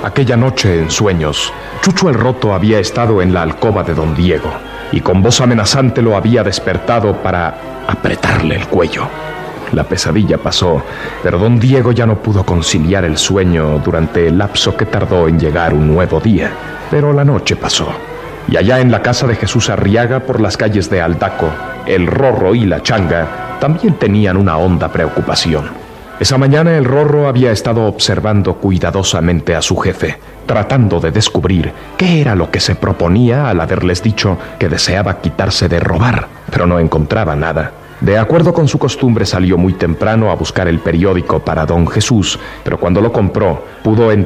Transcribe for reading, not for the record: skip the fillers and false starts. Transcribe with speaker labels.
Speaker 1: Aquella noche, en sueños, Chucho el Roto había estado en la alcoba de don Diego y con voz amenazante lo había despertado para apretarle el cuello. La pesadilla pasó, pero don Diego ya no pudo conciliar el sueño durante el lapso que tardó en llegar un nuevo día. Pero la noche pasó, y allá en la casa de Jesús Arriaga, por las calles de Aldaco, el Rorro y la Changa también tenían una honda preocupación. Esa mañana el Rorro había estado observando cuidadosamente a su jefe, tratando de descubrir qué era lo que se proponía al haberles dicho que deseaba quitarse de robar, pero no encontraba nada. De acuerdo con su costumbre, salió muy temprano a buscar el periódico para don Jesús, pero cuando lo compró, pudo